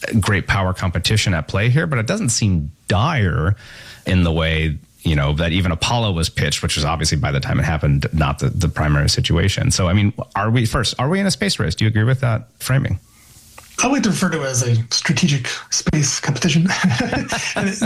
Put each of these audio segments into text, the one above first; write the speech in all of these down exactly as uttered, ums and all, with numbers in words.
great power competition at play here, but it doesn't seem dire in the way, you know, that even Apollo was pitched, which was obviously by the time it happened, not the, the primary situation. So, I mean, are we first, are we in a space race? Do you agree with that framing? I like to refer to it as a strategic space competition. And it,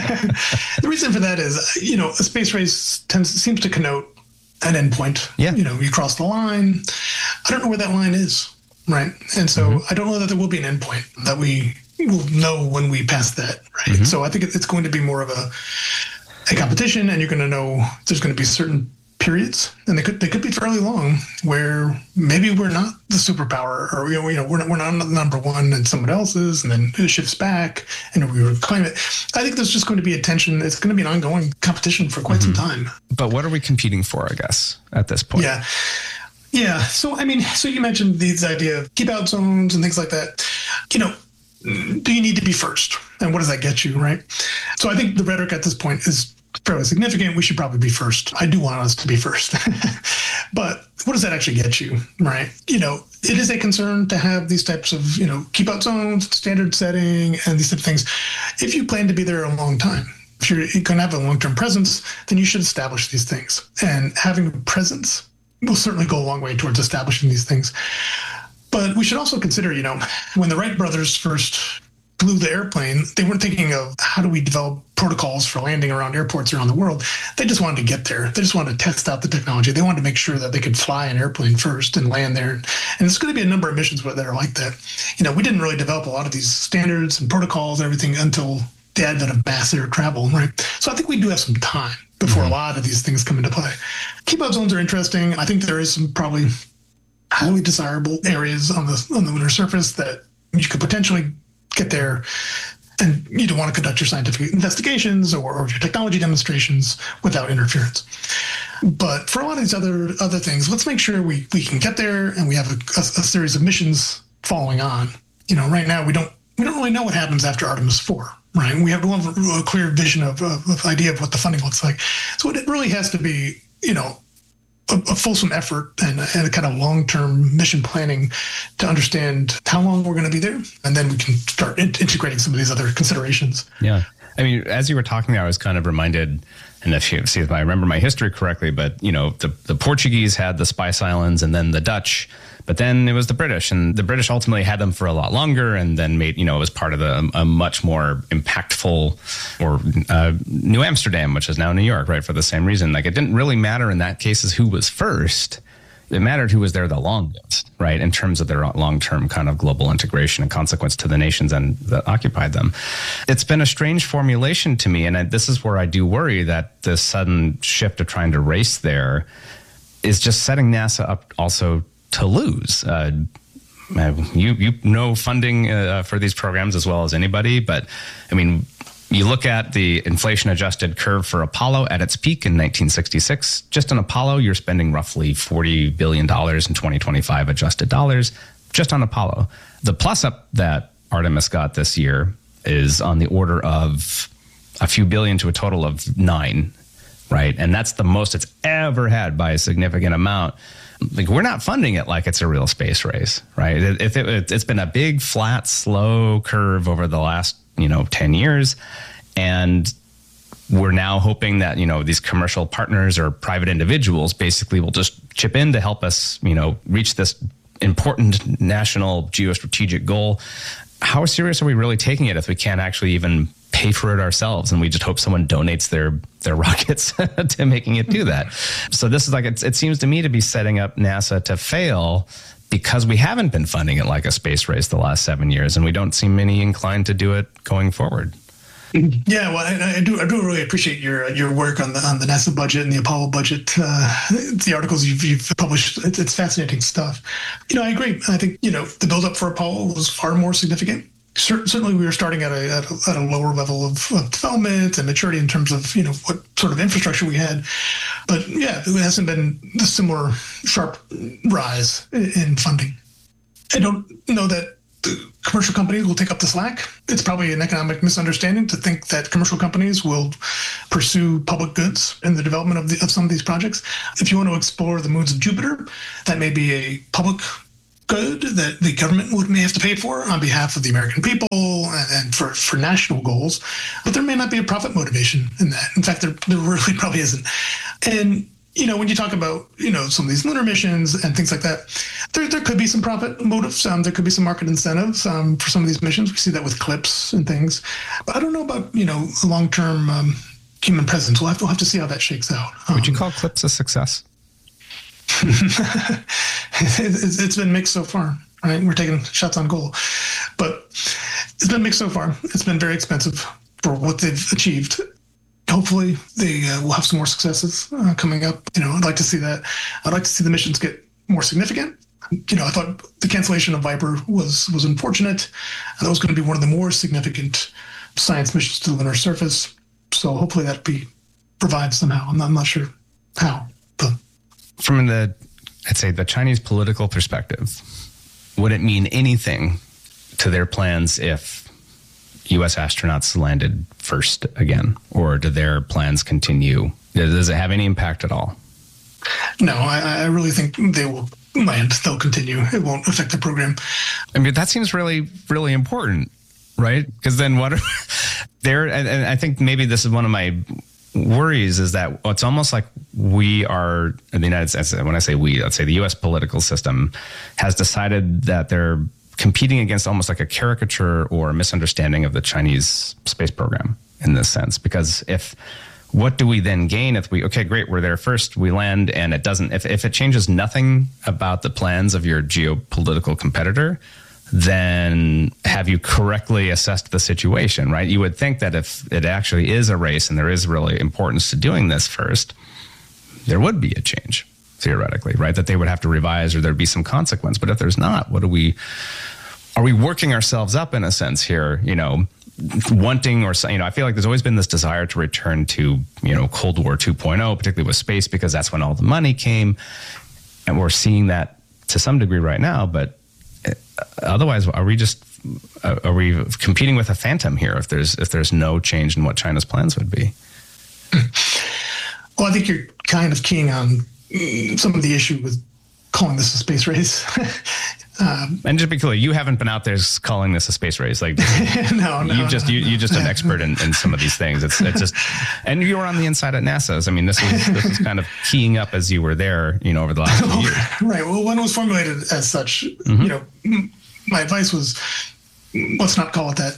the reason for that is, you know, a space race tends seems to connote an endpoint. Yeah. You know, you cross the line. I don't know where that line is, right? And so mm-hmm. I don't know that there will be an endpoint that we will know when we pass that, right? Mm-hmm. So I think it's going to be more of a a competition, and you're going to know there's going to be certain periods, and they could they could be fairly long, where maybe we're not the superpower, or you know, you know we're not, we're not number one and someone else is, and then it shifts back and we reclaim it. I think there's just going to be a tension. It's going to be an ongoing competition for quite mm-hmm. some time. But what are we competing for, I guess, at this point? Yeah. Yeah. So, I mean, so you mentioned these idea of keep out zones and things like that. You know, do you need to be first? And what does that get you, right? So I think the rhetoric at this point is fairly significant. We should probably be first. I do want us to be first. But what does that actually get you, right? You know, it is a concern to have these types of, you know, keep out zones, standard setting, and these type of things. If you plan to be there a long time, if you're going to have a long-term presence, then you should establish these things. And having a presence will certainly go a long way towards establishing these things. But we should also consider, you know, when the Wright brothers first flew the airplane, they weren't thinking of how do we develop protocols for landing around airports around the world. They just wanted to get there. They just wanted to test out the technology. They wanted to make sure that they could fly an airplane first and land there. And there's going to be a number of missions that are like that. You know, we didn't really develop a lot of these standards and protocols and everything until the advent of mass air travel, right? So I think we do have some time before mm-hmm. a lot of these things come into play. Keep out zones are interesting. I think there is some probably highly desirable areas on the on the lunar surface that you could potentially get there, and you don't want to conduct your scientific investigations or, or your technology demonstrations without interference. But for a lot of these other other things, let's make sure we, we can get there and we have a, a, a series of missions following on. You know, right now we don't we don't really know what happens after Artemis four, right? We have a, a clear vision of, of, of idea of what the funding looks like. So it really has to be, you know, a, a fulsome effort and, and a kind of long-term mission planning to understand how long we're going to be there. And then we can start in- integrating some of these other considerations. Yeah. I mean, as you were talking there, I was kind of reminded, and if you see if I remember my history correctly, but, you know, the, the Portuguese had the Spice Islands and then the Dutch, but then it was the British, and the British ultimately had them for a lot longer and then made, you know, it was part of the, a much more impactful, or uh, New Amsterdam, which is now New York, right? For the same reason. Like, it didn't really matter in that case as who was first. It mattered who was there the longest, right? In terms of their long-term kind of global integration and consequence to the nations and that occupied them. It's been a strange formulation to me. And I, this is where I do worry that this sudden shift of trying to race there is just setting NASA up also to lose. Uh, you you know funding uh, for these programs as well as anybody, but I mean, you look at the inflation-adjusted curve for Apollo at its peak in nineteen sixty-six. Just on Apollo, you're spending roughly forty billion dollars in twenty twenty-five adjusted dollars just on Apollo. The plus-up that Artemis got this year is on the order of a few billion to a total of nine, right? And that's the most it's ever had by a significant amount. Like, we're not funding it like it's a real space race, right? It, it, it, it's been a big, flat, slow curve over the last, you know, ten years. And we're now hoping that, you know, these commercial partners or private individuals basically will just chip in to help us, you know, reach this important national geostrategic goal. How serious are we really taking it if we can't actually even pay for it ourselves, and we just hope someone donates their their rockets to making it do that? So this is like, it's, it seems to me to be setting up NASA to fail because we haven't been funding it like a space race the last seven years, and we don't seem any inclined to do it going forward. Yeah, well, I, I do. I do really appreciate your your work on the on the NASA budget and the Apollo budget. Uh, the articles you've, you've published, it's, it's fascinating stuff. You know, I agree. I think, you know, the buildup for Apollo was far more significant. Certainly, we were starting at a, at a, at a lower level of, of development and maturity in terms of, you know, what sort of infrastructure we had. But yeah, it hasn't been a similar sharp rise in funding. I don't know that the commercial companies will take up the slack. It's probably an economic misunderstanding to think that commercial companies will pursue public goods in the development of, the, of some of these projects. If you want to explore the moons of Jupiter, that may be a public good that the government would may have to pay for on behalf of the American people and, and for, for national goals, but there may not be a profit motivation in that. In fact, there, there really probably isn't. And, you know, when you talk about, you know, some of these lunar missions and things like that, there there could be some profit motives. Um, there could be some market incentives um, for some of these missions. We see that with CLIPS and things. But I don't know about, you know, long-term um, human presence. We'll have, to, we'll have to see how that shakes out. Um, Would you call CLIPS a success? it's, it's been mixed so far, right? We're taking shots on goal. But it's been mixed so far. It's been very expensive for what they've achieved. Hopefully they uh, will have some more successes uh, coming up. You know, I'd like to see that. I'd like to see the missions get more significant. You know, I thought the cancellation of Viper was was unfortunate. That was going to be one of the more significant science missions to the lunar surface. So hopefully that be provided somehow. I'm not, I'm not sure how. But from the, I'd say the Chinese political perspective, would it mean anything to their plans if U S astronauts landed first again, or do their plans continue? Does it have any impact at all? No, I, I really think they will land. They'll continue. It won't affect the program. I mean, that seems really, really important, right? Because then what are there? And, and I think maybe this is one of my worries is that it's almost like we are in the United States. When I say we, let's say the U S political system has decided that they're competing against almost like a caricature or a misunderstanding of the Chinese space program in this sense. Because if, what do we then gain if we, okay, great, we're there first, we land, and it doesn't, if, if it changes nothing about the plans of your geopolitical competitor, then have you correctly assessed the situation, right? You would think that if it actually is a race and there is really importance to doing this first, there would be a change, theoretically, right? That they would have to revise or there'd be some consequence. But if there's not, what do we, are we working ourselves up in a sense here, you know, wanting or, you know, I feel like there's always been this desire to return to, you know, Cold War two point oh, particularly with space, because that's when all the money came. And we're seeing that to some degree right now. But otherwise, are we just, are we competing with a phantom here if there's, if there's no change in what China's plans would be? Well, I think you're kind of keying on some of the issue with calling this a space race. um, and just be clear, you haven't been out there calling this a space race. Like, no, no, you just no, you no. you just an expert in, in some of these things. It's it's just, and you were on the inside at NASA. So, I mean, this was this was kind of keying up as you were there, you know, over the last few years. Right. Well, when it was formulated as such, mm-hmm. you know, my advice was, let's not call it that.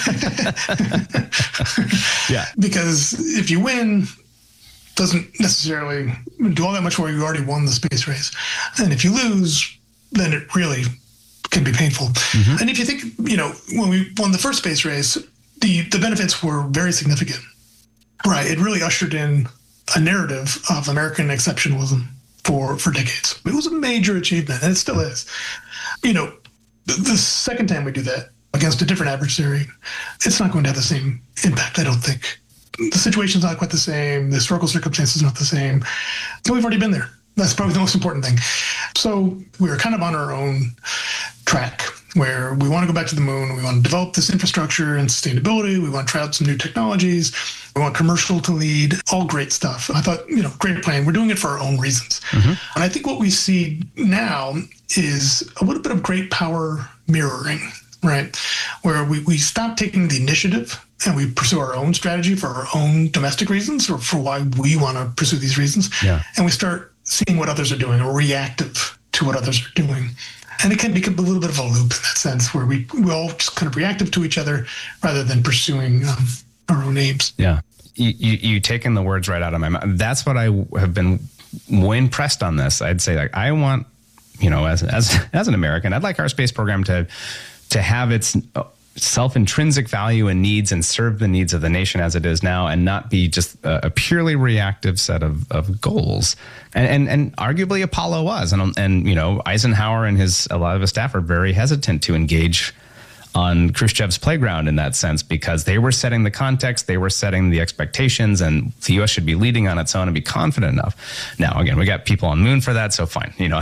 Yeah. Because if you win, doesn't necessarily do all that much more. You already won the space race. And if you lose, then it really can be painful. Mm-hmm. And if you think, you know, when we won the first space race, the, the benefits were very significant. Right. It really ushered in a narrative of American exceptionalism for, for decades. It was a major achievement, and it still is. You know, the, the second time we do that against a different adversary, it's not going to have the same impact, I don't think. The situation's not quite the same. The historical circumstances are not the same. And we've already been there. That's probably the most important thing. So we're kind of on our own track where we want to go back to the moon. We want to develop this infrastructure and sustainability. We want to try out some new technologies. We want commercial to lead. All great stuff. I thought, you know, great plan. We're doing it for our own reasons. Mm-hmm. And I think what we see now is a little bit of great power mirroring, right? Where we, we stop taking the initiative and we pursue our own strategy for our own domestic reasons or for why we want to pursue these reasons. Yeah. And we start seeing what others are doing or reactive to what others are doing. And it can become a little bit of a loop in that sense where we, we all just kind of reactive to each other rather than pursuing um, our own aims. Yeah. You, you, you taken the words right out of my mouth. That's what I have been more impressed on this. I'd say, like, I want, you know, as, as, as an American, I'd like our space program to, to have its self-intrinsic value and needs and serve the needs of the nation as it is now and not be just a, a purely reactive set of, of goals. And, and and arguably Apollo was. And, and, you know, Eisenhower and his a lot of his staff are very hesitant to engage on Khrushchev's playground in that sense because they were setting the context, they were setting the expectations, and the U S should be leading on its own and be confident enough. Now, again, we got people on the moon for that, so fine, you know.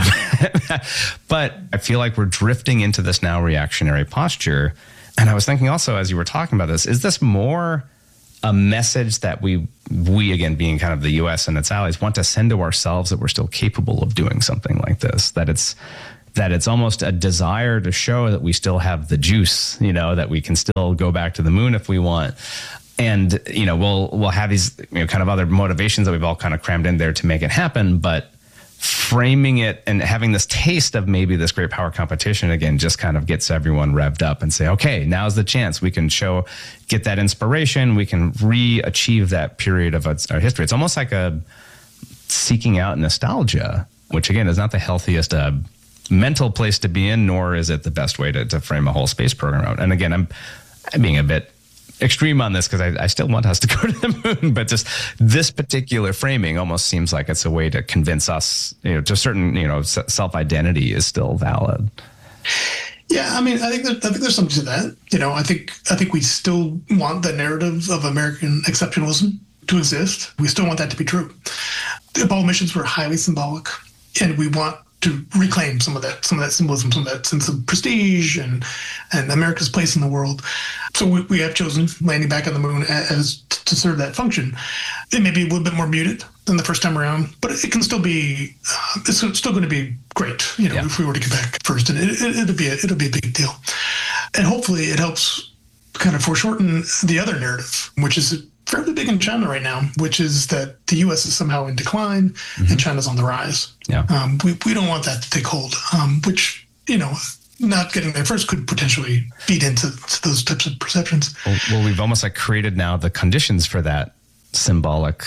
But I feel like we're drifting into this now reactionary posture. And I was thinking also, as you were talking about this, is this more a message that we, we again, being kind of the U S and its allies, want to send to ourselves that we're still capable of doing something like this? That it's that it's almost a desire to show that we still have the juice, you know, that we can still go back to the moon if we want. And, you know, we'll we'll have these, you know, kind of other motivations that we've all kind of crammed in there to make it happen. But framing it and having this taste of maybe this great power competition again just kind of gets everyone revved up and say, okay, now's the chance. We can show, get that inspiration. We can re-achieve that period of our history. It's almost like a seeking out nostalgia, which again is not the healthiest uh, mental place to be in, nor is it the best way to, to frame a whole space program out. And again, I'm, I'm being a bit extreme on this because I, I still want us to go to the moon, but just this particular framing almost seems like it's a way to convince us, you know, to a certain, you know, self-identity is still valid. Yeah, I mean, I think there, I think there's something to that. You know, I think I think we still want the narrative of American exceptionalism to exist. We still want that to be true. The Apollo missions were highly symbolic, and we want to reclaim some of that, some of that symbolism, some of that sense of prestige and and America's place in the world. So we, we have chosen landing back on the moon as, as to serve that function. It may be a little bit more muted than the first time around, but it can still be. Uh, it's still going to be great, you know, yeah. if we were to get back first, and it, it, it'll be a, it'll be a big deal. And hopefully, it helps kind of foreshorten the other narrative, which is fairly big in China right now, which is that the U S is somehow in decline mm-hmm. and China's on the rise. Yeah. Um, we, we don't want that to take hold, um, which, you know, not getting there first could potentially feed into those types of perceptions. Well, well, we've almost like created now the conditions for that symbolic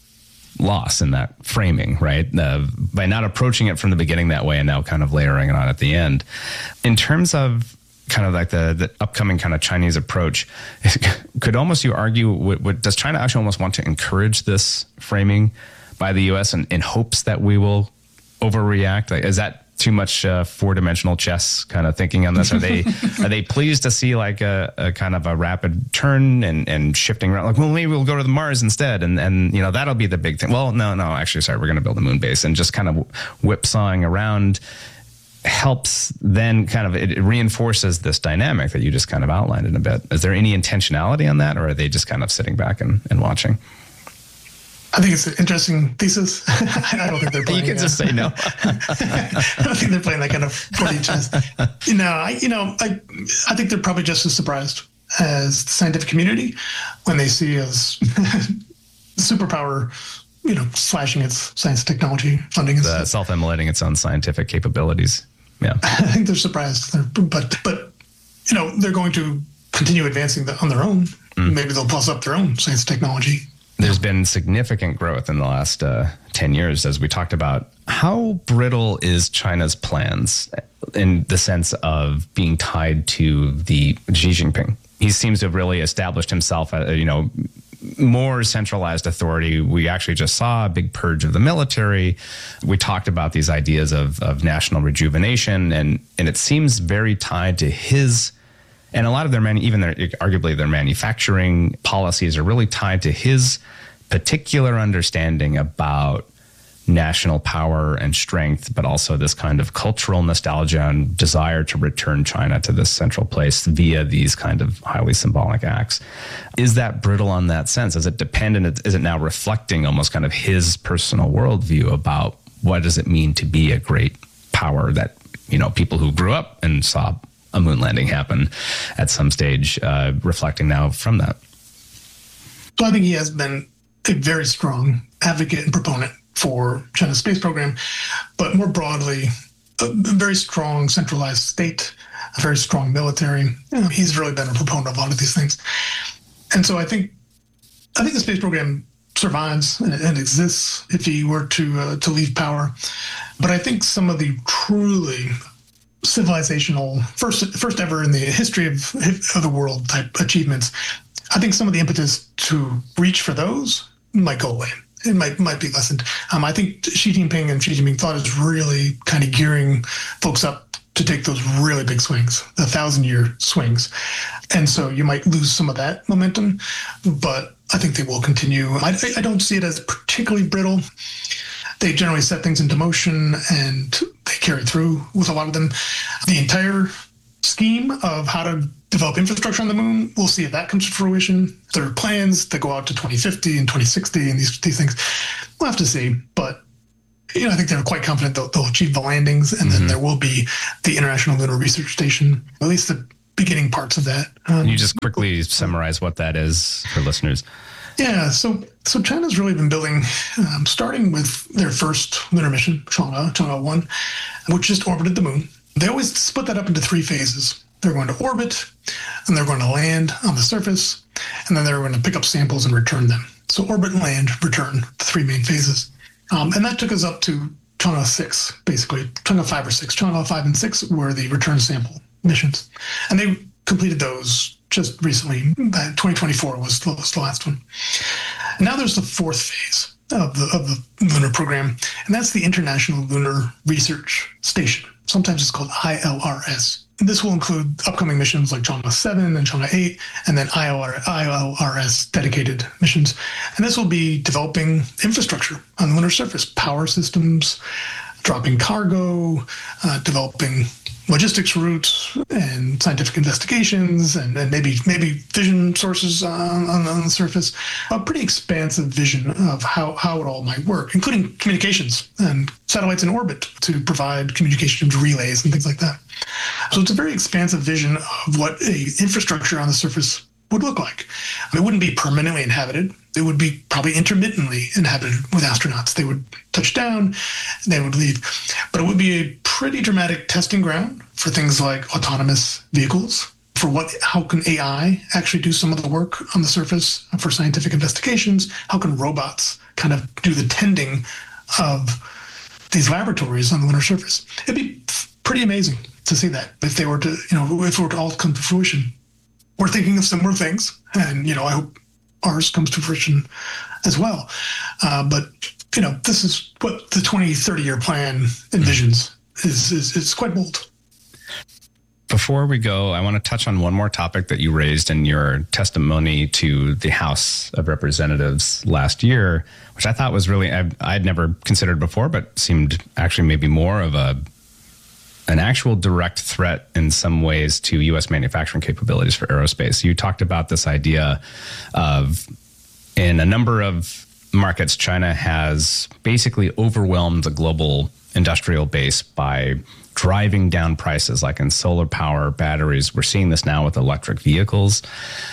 loss in that framing, right? Uh, by not approaching it from the beginning that way and now kind of layering it on at the end. In terms of kind of like the, the upcoming kind of Chinese approach, could almost you argue, what, what, does China actually almost want to encourage this framing by the U S in, in hopes that we will overreact? Like, is that too much uh, four-dimensional chess kind of thinking on this? Are they are they pleased to see like a, a kind of a rapid turn and, and shifting around? Like, well, maybe we'll go to the Mars instead, and and you know that'll be the big thing. Well, no, no, actually, sorry, we're going to build a moon base, and just kind of whipsawing around helps then kind of, it reinforces this dynamic that you just kind of outlined in a bit. Is there any intentionality on that, or are they just kind of sitting back and, and watching? I think it's an interesting thesis. I don't think they're playing. You can just say no. I don't think they're playing that kind of four D chess. You know, I, you know, I, I think they're probably just as surprised as the scientific community when they see us superpower, you know, slashing its science and technology funding. The self-immolating its own scientific capabilities. Yeah, I think they're surprised, but but you know, they're going to continue advancing the, on their own. Mm. Maybe they'll plus up their own science and technology. There's been significant growth in the last uh, ten years, as we talked about. How brittle is China's plans in the sense of being tied to the Xi Jinping? He seems to have really established himself, uh, you know, more centralized authority. We actually just saw a big purge of the military. We talked about these ideas of, of national rejuvenation, and, and it seems very tied to his, and a lot of their, manu- even their, arguably their manufacturing policies are really tied to his particular understanding about national power and strength, but also this kind of cultural nostalgia and desire to return China to this central place via these kind of highly symbolic acts. Is that brittle on that sense? Is it dependent? Is it now reflecting almost kind of his personal worldview about what does it mean to be a great power that, you know, people who grew up and saw a moon landing happen at some stage, uh, reflecting now from that? So I think he has been a very strong advocate and proponent for China's space program, but more broadly, a very strong centralized state, a very strong military. You know, he's really been a proponent of a lot of these things. And so I think I think the space program survives and, and exists if he were to uh, to leave power. But I think some of the truly civilizational, first first ever in the history of, of the world type achievements, I think some of the impetus to reach for those might go away. It might might be lessened. Um, I think Xi Jinping and Xi Jinping thought is really kind of gearing folks up to take those really big swings, the thousand-year swings. And so you might lose some of that momentum, but I think they will continue. I, I don't see it as particularly brittle. They generally set things into motion, and they carry through with a lot of them. The entire scheme of how to develop infrastructure on the moon, we'll see if that comes to fruition. There are plans that go out to twenty fifty and twenty sixty and these these things. We'll have to see. But you know, I think they're quite confident they'll, they'll achieve the landings, and mm-hmm. then there will be the International Lunar Research Station, at least the beginning parts of that. Um, Can you just quickly summarize what that is for listeners? Yeah, so so China's really been building, um, starting with their first lunar mission, Chang'e, Chang'e one, which just orbited the moon. They always split that up into three phases. They're going to orbit, and they're going to land on the surface, and then they're going to pick up samples and return them. So orbit, land, return, the three main phases. Um, and that took us up to Chang'e six, basically. Chang'e five or six. Chang'e five and six were the return sample missions. And they completed those just recently. twenty twenty-four was the, was the last one. And now there's the fourth phase of the, of the lunar program, and that's the International Lunar Research Station. Sometimes it's called I L R S. And this will include upcoming missions like Chang'e seven and Chang'e eight, and then I L R S dedicated missions. And this will be developing infrastructure on the lunar surface, power systems, dropping cargo, uh, developing logistics routes and scientific investigations, and, and maybe maybe vision sources on, on, on the surface. A pretty expansive vision of how, how it all might work, including communications and satellites in orbit to provide communications relays and things like that. So it's a very expansive vision of what a infrastructure on the surface would look like. It wouldn't be permanently inhabited. It would be probably intermittently inhabited with astronauts. They would touch down, they would leave. But it would be a pretty dramatic testing ground for things like autonomous vehicles, for what, how can A I actually do some of the work on the surface for scientific investigations? How can robots kind of do the tending of these laboratories on the lunar surface? It'd be pretty amazing to see that if they were to, you know, if it were to all come to fruition. We're thinking of similar things, and, you know, I hope ours comes to fruition as well. Uh, but, you know, this is what the twenty, thirty year plan envisions. Is, is, is quite bold. Before we go, I want to touch on one more topic that you raised in your testimony to the House of Representatives last year, which I thought was really, I had never considered before, but seemed actually maybe more of a an actual direct threat in some ways to U S manufacturing capabilities for aerospace. You talked about this idea of, in a number of markets, China has basically overwhelmed the global industrial base by driving down prices, like in solar power, batteries. We're seeing this now with electric vehicles.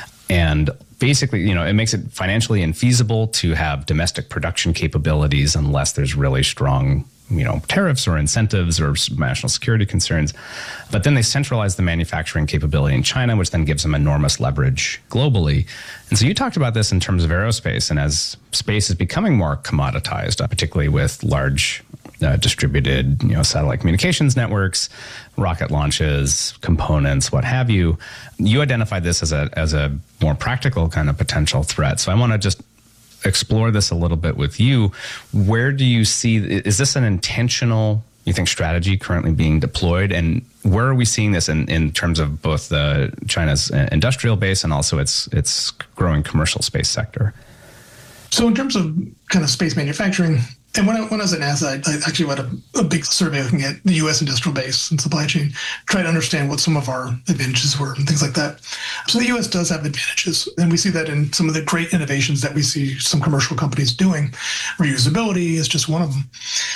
And basically, you know, it makes it financially infeasible to have domestic production capabilities unless there's really strong, you know, tariffs or incentives or national security concerns. But then they centralize the manufacturing capability in China, which then gives them enormous leverage globally. And so you talked about this in terms of aerospace, and as space is becoming more commoditized, uh, particularly with large uh, distributed, you know, satellite communications networks, rocket launches, components, what have you, you identified this as a as a more practical kind of potential threat. So I want to just explore this a little bit with you. Where do you see, is this an intentional, you think, strategy currently being deployed? And where are we seeing this in, in terms of both the China's industrial base and also its its growing commercial space sector? So in terms of kind of space manufacturing, and when I, when I was at NASA, I, I actually had a, a big survey looking at the U S industrial base and supply chain, try to understand what some of our advantages were and things like that. So the U S does have advantages, and we see that in some of the great innovations that we see some commercial companies doing. Reusability is just one of them.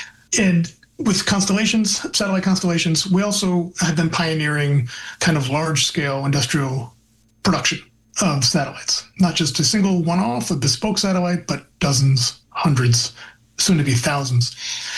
And with constellations, satellite constellations, we also have been pioneering kind of large-scale industrial production of satellites, not just a single one-off, a bespoke satellite, but dozens, hundreds, soon to be thousands.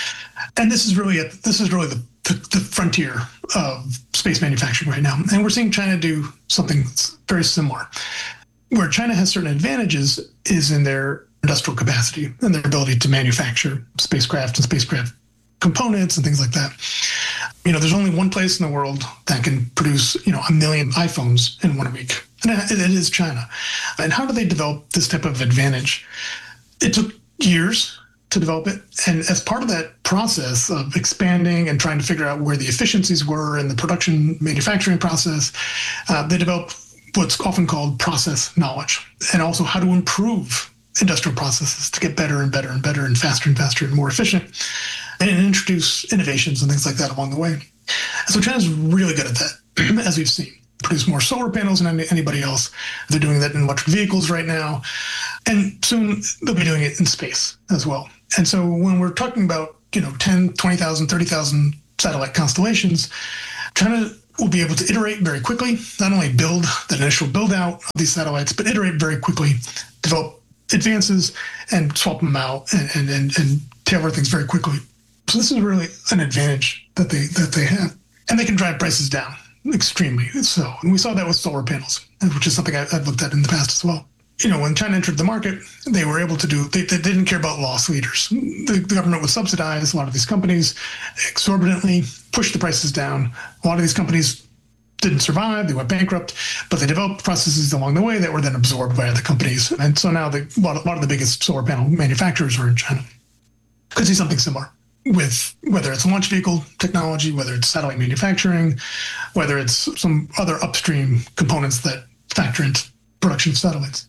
And this is really a, this is really the, the, the frontier of space manufacturing right now. And we're seeing China do something very similar. Where China has certain advantages is in their industrial capacity and their ability to manufacture spacecraft and spacecraft components and things like that. You know, there's only one place in the world that can produce, you know, a million iPhones in one week, and it is China. And how do they develop this type of advantage? It took years to develop it. And as part of that process of expanding and trying to figure out where the efficiencies were in the production manufacturing process, uh, they developed what's often called process knowledge, and also how to improve industrial processes to get better and better and better and faster and faster and more efficient, and introduce innovations and things like that along the way. So China's really good at that, as we've seen. Produce more solar panels than anybody else. They're doing that in electric vehicles right now. And soon they'll be doing it in space as well. And so when we're talking about you know, ten, twenty thousand, thirty thousand satellite constellations, China will be able to iterate very quickly, not only build the initial build out of these satellites, but iterate very quickly, develop advances and swap them out and, and, and, and tailor things very quickly. So this is really an advantage that they that they have. And they can drive prices down extremely so. And we saw that with solar panels, which is something I, I've looked at in the past as well. You know, when China entered the market, they were able to do, they, they didn't care about loss leaders. The, the government would subsidize a lot of these companies exorbitantly, push the prices down. A lot of these companies didn't survive, they went bankrupt, but they developed processes along the way that were then absorbed by other companies. And so now the, a, lot of, a lot of the biggest solar panel manufacturers are in China. Could see something similar with whether it's launch vehicle technology, whether it's satellite manufacturing, whether it's some other upstream components that factor into production of satellites.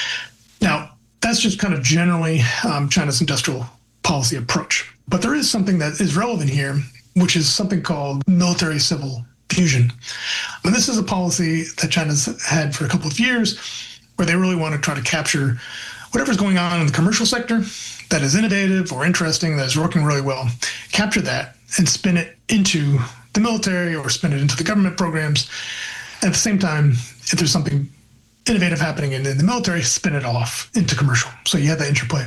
Now, that's just kind of generally um, China's industrial policy approach. But there is something that is relevant here, which is something called military-civil fusion. And this is a policy that China's had for a couple of years, where they really want to try to capture whatever's going on in the commercial sector that is innovative or interesting, that is working really well, capture that and spin it into the military or spin it into the government programs. At the same time, if there's something innovative happening in, in the military, spin it off into commercial. So you have that interplay.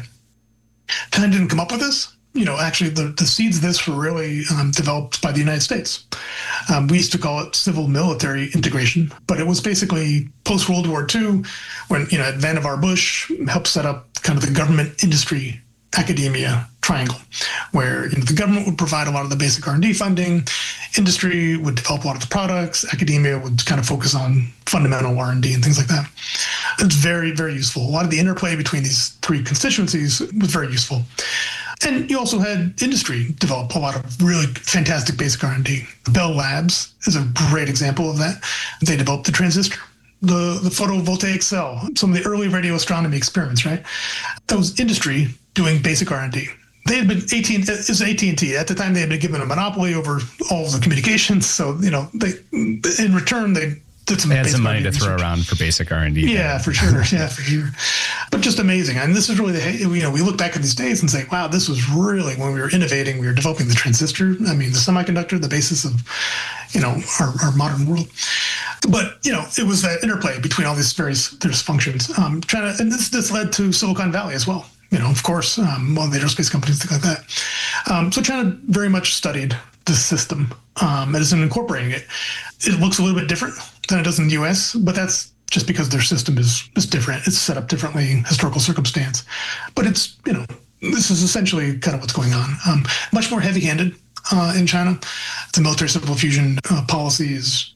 China didn't come up with this. You know, actually, the, the seeds of this were really um, developed by the United States. Um, we used to call it civil-military integration, but it was basically post-World War Two, when, you know, Vannevar Bush helped set up kind of the government industry academia triangle, where, you know, the government would provide a lot of the basic R and D funding, industry would develop a lot of the products, academia would kind of focus on fundamental R and D and things like that. It's very, very useful. A lot of the interplay between these three constituencies was very useful. And you also had industry develop a lot of really fantastic basic R and D. Bell Labs is a great example of that. They developed the transistor, the, the photovoltaic cell, some of the early radio astronomy experiments, right? That was industry doing basic R and D. They had been A T and T, it was A T and T at the time. They had been given a monopoly over all of the communications. So, you know, they, in return, they did some. They had some money to research. throw around for basic R and D. Yeah, for sure. Yeah, for sure. But just amazing. And this is really the, you know, we look back at these days and say, wow, this was really when we were innovating, we were developing the transistor. I mean, the semiconductor, the basis of, you know, our, our modern world. But, you know, it was that interplay between all these various, various functions. Um, trying to, and this, this led to Silicon Valley as well. You know, of course, um, all the aerospace companies, things like that. Um, so China very much studied this system um, and is incorporating it. It looks a little bit different than it does in the U S, but that's just because their system is, is different. It's set up differently, historical circumstance. But it's, you know, this is essentially kind of what's going on. Um, much more heavy-handed uh, in China. The military civil fusion uh, policy is,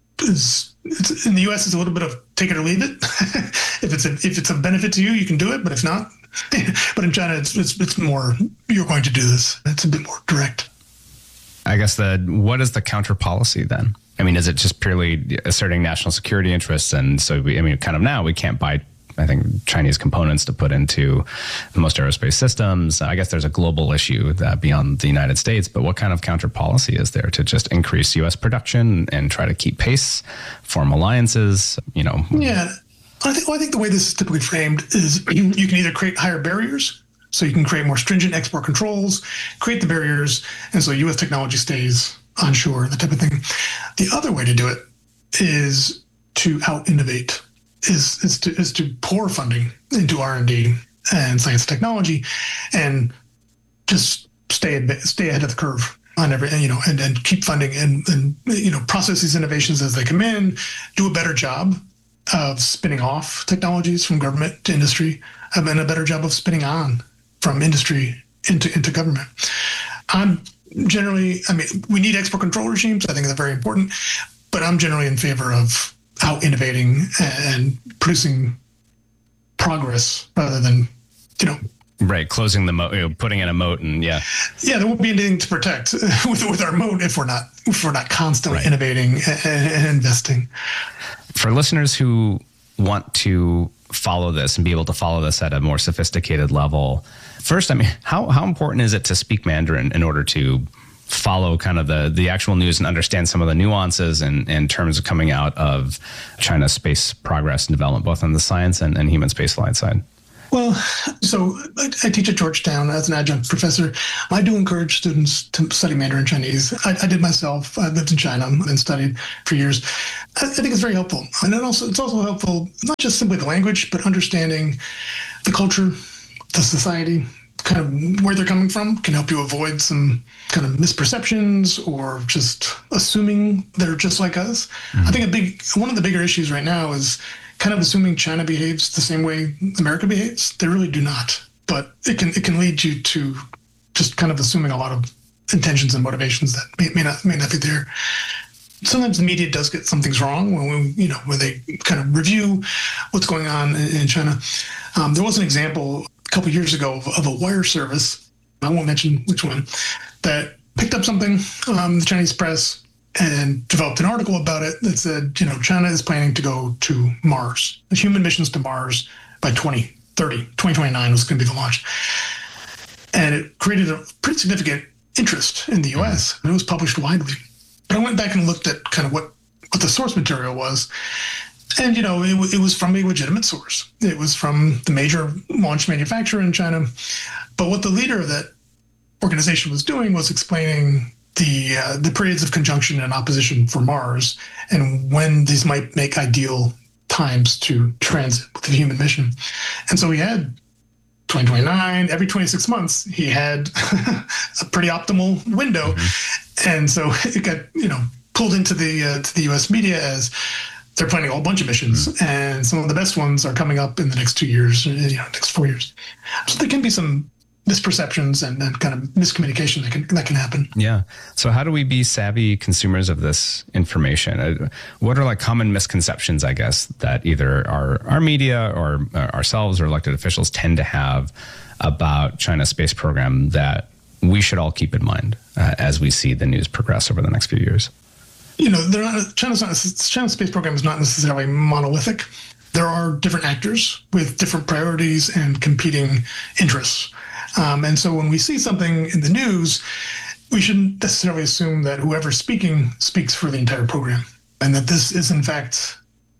is it's, in the U S, it's a little bit of take it or leave it. if it's a, if it's a benefit to you, you can do it, but if not, but in China, it's, it's it's more, you're going to do this. It's a bit more direct. I guess the what is the counter policy then? I mean, is it just purely asserting national security interests? And so, we, I mean, kind of now we can't buy, I think, Chinese components to put into most aerospace systems. I guess there's a global issue that beyond the United States, but what kind of counter policy is there to just increase U S production and try to keep pace, form alliances, you know? Yeah. I think, well, I think the way this is typically framed is you, you can either create higher barriers, so you can create more stringent export controls, create the barriers, and so U S technology stays onshore, that type of thing. The other way to do it is to out-innovate, is, is, to, is to pour funding into R and D and science and technology, and just stay stay ahead of the curve on every, you know, and, and keep funding and, and, you know, process these innovations as they come in, do a better job of spinning off technologies from government to industry, and then a better job of spinning on from industry into, into government. I'm generally, I mean, we need export control regimes. I think they're very important, but I'm generally in favor of out innovating and producing progress rather than, you know, right, closing the moat, you know, putting in a moat, and yeah, yeah, there won't be anything to protect with with our moat if we're not if we're not constantly right. innovating and, and investing. For listeners who want to follow this and be able to follow this at a more sophisticated level, first, I mean, how how important is it to speak Mandarin in order to follow kind of the, the actual news and understand some of the nuances in, in terms of coming out of China's space progress and development, both on the science and, and human spaceflight side? Well, so I, I teach at Georgetown as an adjunct professor. I do encourage students to study Mandarin Chinese. I, I did myself. I lived in China and studied for years. I, I think it's very helpful. And it also it's also helpful, not just simply the language, but understanding the culture, the society, kind of where they're coming from can help you avoid some kind of misperceptions or just assuming they're just like us. Mm-hmm. I think a big one of the bigger issues right now is kind of assuming China behaves the same way America behaves. They really do not, but it can it can lead you to just kind of assuming a lot of intentions and motivations that may, may not may not be there. Sometimes the media does get some things wrong when we, you know, when they kind of review what's going on in, in China. Um, there was an example a couple of years ago of, of a wire service, I won't mention which one, that picked up something um, the Chinese press and developed an article about it that said, you know, China is planning to go to Mars, human missions to Mars by twenty thirty. twenty twenty-nine was going to be the launch. And it created a pretty significant interest in the U S, and it was published widely. But I went back and looked at kind of what, what the source material was. And, you know, it, it was from a legitimate source. It was from the major launch manufacturer in China. But what the leader of that organization was doing was explaining the uh, the periods of conjunction and opposition for Mars and when these might make ideal times to transit with the human mission. And so he had twenty twenty-nine, every twenty-six months, he had a pretty optimal window. Mm-hmm. And so it got, you know, pulled into the uh, to the U S media as they're planning a whole bunch of missions. Mm-hmm. And some of the best ones are coming up in the next two years, you know, next four years. So there can be some misperceptions and, and kind of miscommunication that can that can happen. Yeah. So how do we be savvy consumers of this information? What are like common misconceptions, I guess, that either our, our media or ourselves or elected officials tend to have about China's space program that we should all keep in mind uh, as we see the news progress over the next few years? You know, they're not, China's, not, China's space program is not necessarily monolithic. There are different actors with different priorities and competing interests. Um, and so when we see something in the news, we shouldn't necessarily assume that whoever's speaking speaks for the entire program and that this is, in fact,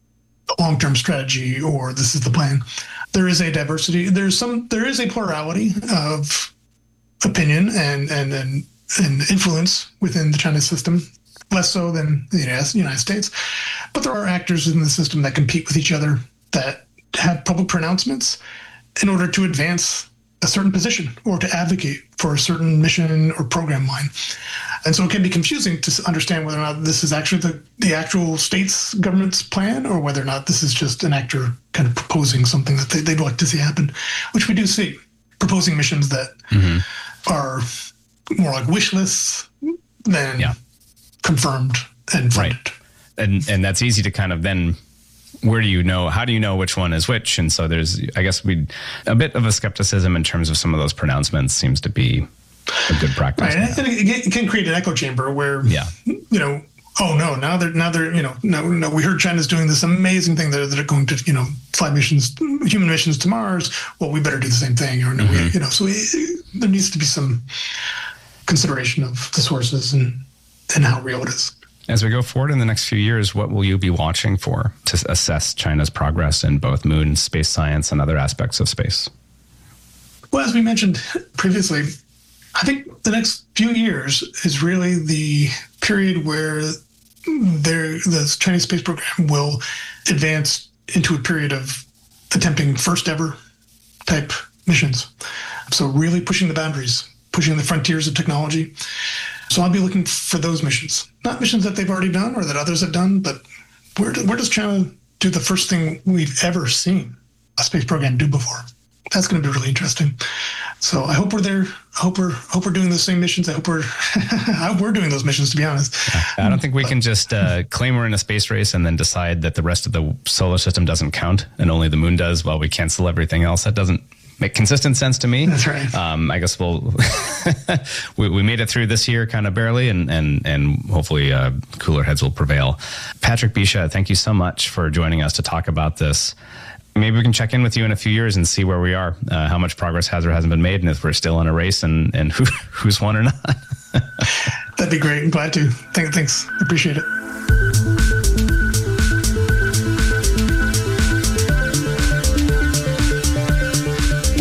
a long-term strategy or this is the plan. There is a diversity. There's some. There is a plurality of opinion and and and, and influence within the China system, less so than the United States. But there are actors in the system that compete with each other, that have public pronouncements in order to advance a certain position or to advocate for a certain mission or program line. And so it can be confusing to understand whether or not this is actually the, the actual state's government's plan or whether or not this is just an actor kind of proposing something that they, they'd like to see happen, which we do see, proposing missions that mm-hmm. are more like wish lists than yeah. confirmed and funded. Right. And, and that's easy to kind of then... Where do you know, how do you know which one is which? And so there's, I guess we, a bit of a skepticism in terms of some of those pronouncements seems to be a good practice. Right. And it can create an echo chamber where, yeah. you know, oh no, now they're, now they're, you know, no, no, we heard China's doing this amazing thing that they're going to, you know, fly missions, human missions to Mars. Well, we better do the same thing. Or no, mm-hmm. we, you know, so it, there needs to be some consideration of the sources and, and how real it is. As we go forward in the next few years, what will you be watching for to assess China's progress in both moon, space science, and other aspects of space? Well, as we mentioned previously, I think the next few years is really the period where there, the Chinese space program will advance into a period of attempting first ever type missions. So really pushing the boundaries, pushing the frontiers of technology. So I'll be looking for those missions, not missions that they've already done or that others have done, but where, do, where does China do the first thing we've ever seen a space program do before? That's going to be really interesting. So I hope we're there. I hope we're hope we're doing the same missions. I hope we're I hope we're doing those missions, to be honest. I don't think we but, can just uh, claim we're in a space race and then decide that the rest of the solar system doesn't count and only the moon does while we cancel everything else. That doesn't make consistent sense to me. That's right. Um, I guess we'll we, we made it through this year kind of barely, and and and hopefully uh, cooler heads will prevail. Patrick Bisha, thank you so much for joining us to talk about this. Maybe we can check in with you in a few years and see where we are, uh, how much progress has or hasn't been made, and if we're still in a race, and and who who's won or not. That'd be great. I'm glad to. Thank, thanks. Appreciate it.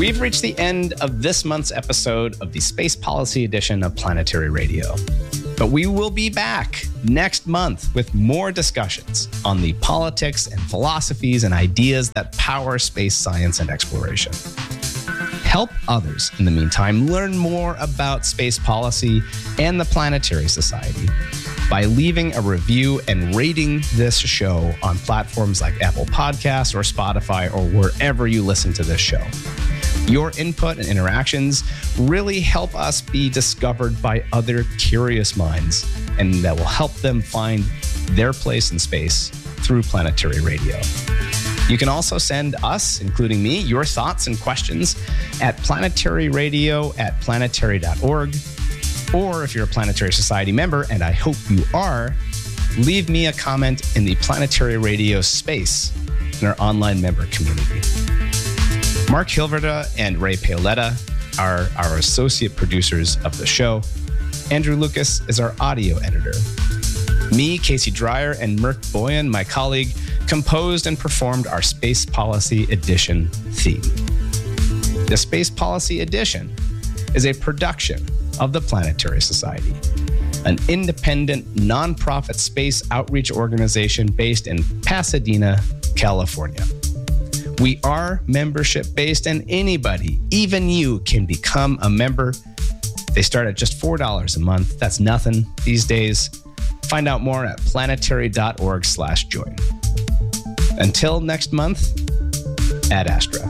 We've reached the end of this month's episode of the Space Policy Edition of Planetary Radio. But we will be back next month with more discussions on the politics and philosophies and ideas that power space science and exploration. Help others, in the meantime, learn more about space policy and the Planetary Society by leaving a review and rating this show on platforms like Apple Podcasts or Spotify or wherever you listen to this show. Your input and interactions really help us be discovered by other curious minds, and that will help them find their place in space through Planetary Radio. You can also send us, including me, your thoughts and questions at planetaryradio at planetary dot org. Or if you're a Planetary Society member, and I hope you are, leave me a comment in the Planetary Radio space in our online member community. Mark Hilverda and Ray Paoletta are our associate producers of the show. Andrew Lucas is our audio editor. Me, Casey Dreyer, and Merk Boyan, my colleague, composed and performed our Space Policy Edition theme. The Space Policy Edition is a production of the Planetary Society, an independent, nonprofit space outreach organization based in Pasadena, California. We are membership-based, and anybody, even you, can become a member. They start at just four dollars a month. That's nothing these days. Find out more at planetary dot org slash join. Until next month, Ad Astra.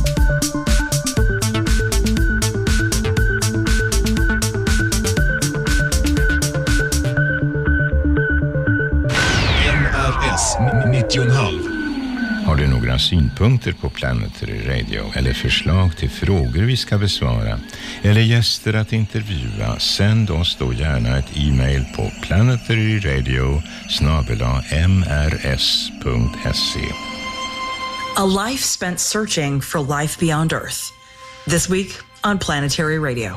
N R S nittio komma fem. Har du några synpunkter på Planetary Radio eller förslag till frågor vi ska besvara eller gäster att intervjua, sänd oss då gärna ett e-mail på planetaryradio snabel-a m r s punkt s e. A life spent searching for life beyond Earth. This week on Planetary Radio.